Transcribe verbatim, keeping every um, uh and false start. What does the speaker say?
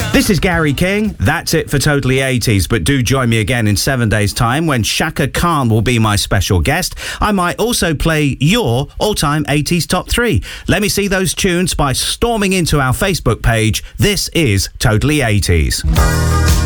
This is Gary King. That's it for Totally eighties, but do join me again in seven days' time when Shaka Khan will be my special guest. I might also play your all-time eighties top three. Let me see those tunes by storming into our Facebook page. This is Totally eighties.